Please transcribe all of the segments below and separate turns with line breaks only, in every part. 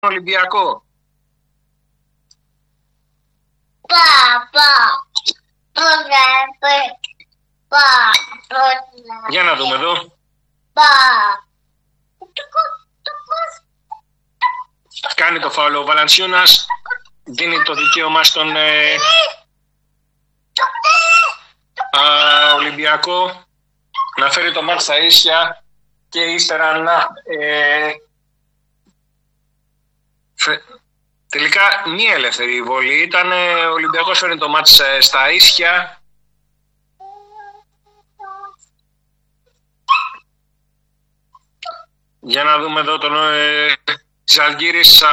Ολυμπιακό. Για να δούμε εδώ. Κάνει το φάουλ ο Βαλαντσιούνας. Δίνει το δικαίωμα στον Ολυμπιακό να φέρει το μάτς στα ίσια και ύστερα να τελικά μία ελεύθερη βολή ήταν. Ο Ολυμπιακός φέρνει το μάτς στα ίσια. Για να δούμε εδώ τον Ζαλγκίρις.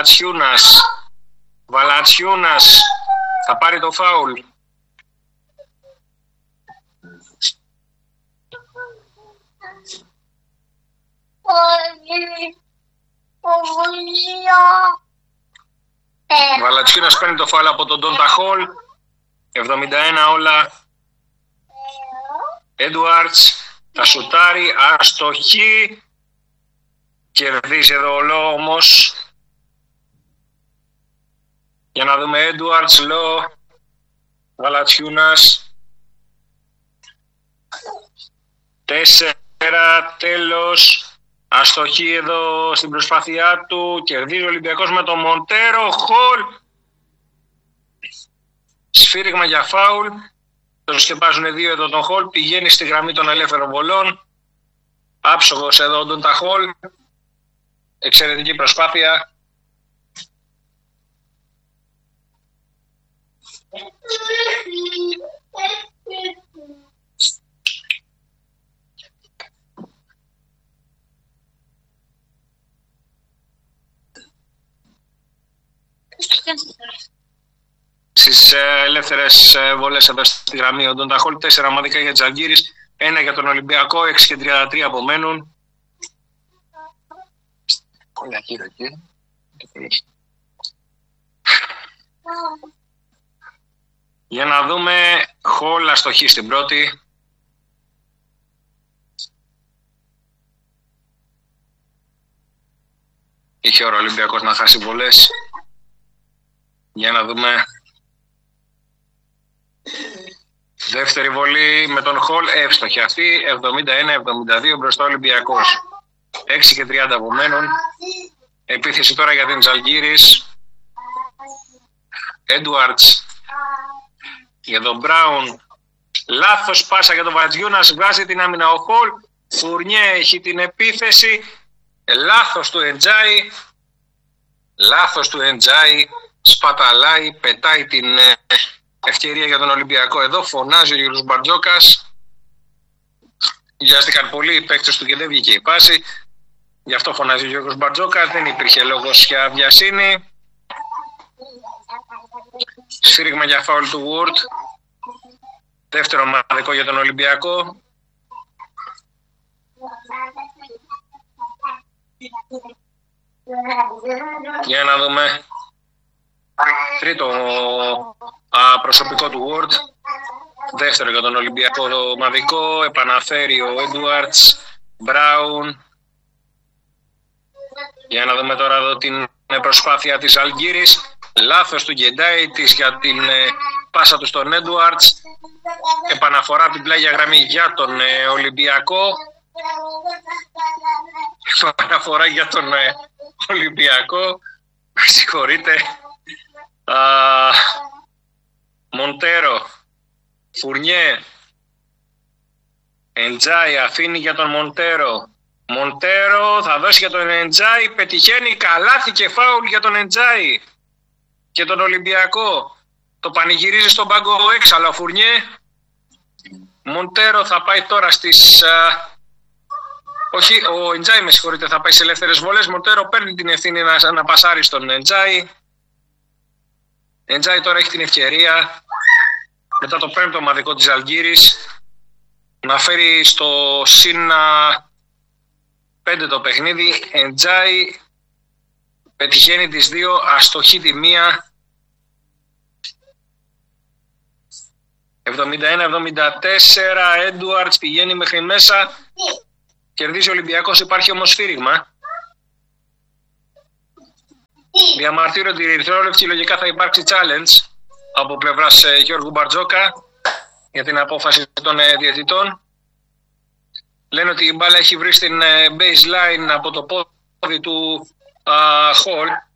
Βαλαντσιούνας θα πάρει το φάουλ. Βαλαντσιούνας παίρνει το φάουλ από τον Ντόντα Χολ. 71 όλα. Έντουαρτς θα σουτάρει, αστοχή. Κερδίζει εδώ ο Λό όμως. Για να δούμε Έντουαρτς, Λό, Βαλαντσιούνας. 4, τέλος. Αστοχή εδώ στην προσπάθειά του. Κερδίζει ο Ολυμπιακός με τον Μοντέρο. Χολ. Σφύριγμα για φάουλ. Τον σκεπάζουν δύο εδώ τον Χολ. Πηγαίνει στη γραμμή των ελεύθερων βολών. Άψογος εδώ τον Ταχόλ. Εξαιρετική προσπάθεια. Στις ελεύθερες βολές εδώ στη γραμμή ο Ντονταχόλ, 4 ομαδικά για Τζαλγκίρις, 1 για τον Ολυμπιακό, 6 και 33 απομένουν. Για να δούμε, Χολ αστοχή στην πρώτη. Είχε ώρα ο Ολυμπιακός να χάσει βολές. Για να δούμε. Δεύτερη βολή με τον Χολ, εύστοχη αυτή, 71-72 μπροστά ο Ολυμπιακός. 6 και 30 απομένουν. Επίθεση τώρα για την Ζαλγκίρις. Έντουαρτς για τον Μπράουν. Λάθος πάσα για τον Βαλαντσιούνας. Βγάζει την άμυνα ο Χολ. Φουρνιέ έχει την επίθεση. Λάθος του Εντζάι. Λάθος του Εντζάι. Σπαταλάει, πετάει την ευκαιρία για τον Ολυμπιακό. Εδώ φωνάζει ο Γιώργος Μπαρτζόκας. Βιάστηκαν πολύ οι παίκτες του και δεν βγήκε η πάση. Γι' αυτό φωνάζει ο Γιώργος Μπαρτζόκας. Δεν υπήρχε λόγος για βιασύνη. Σφύριγμα για φάουλ του Ward. Δεύτερο ομαδικό για τον Ολυμπιακό. Για να δούμε. Τρίτο προσωπικό του Ward. Δεύτερο για τον Ολυμπιακό ομαδικό. Επαναφέρει ο Έντουαρτς. Μπράουν. Για να δούμε τώρα εδώ την προσπάθεια της Ζαλγκίρις. Λάθος του Γκεντάι της για την πάσα του στον Έντουαρτς. Επαναφορά από την πλάγια γραμμή για τον Ολυμπιακό. Επαναφορά για τον Ολυμπιακό. Συγχωρείτε. Μοντέρο. Φουρνιέ. Εντζάι αφήνει για τον Μοντέρο. Μοντέρο θα δώσει για τον Εντζάι. Πετυχαίνει καλάθι και φάουλ για τον Εντζάι και τον Ολυμπιακό. Το πανηγυρίζει στον πάγκο έξαλλο ο Φουρνιέ. Μοντέρο θα πάει τώρα στις... όχι, ο Εντζάι με συγχωρείτε, θα πάει σε ελεύθερες βολές. Μοντέρο παίρνει την ευθύνη να πασάρει στον Εντζάι. Εντζάι τώρα έχει την ευκαιρία μετά το πέμπτο ομαδικό της Ζαλγκίρις να φέρει στο συν 5 το παιχνίδι. Εντζάι πετυχαίνει τις δύο, αστοχή τη μία. 71-74, Έντουαρτς πηγαίνει μέχρι μέσα. Κερδίζει ο Ολυμπιακός, υπάρχει όμως σφύριγμα. Διαμαρτύρονται οι ερυθρόλευκοι, λογικά θα υπάρξει challenge από πλευράς Γιώργου Μπαρτζόκα για την απόφαση των διαιτητών. Λένε ότι η μπάλα έχει βρει στην baseline από το πόδι του Χολ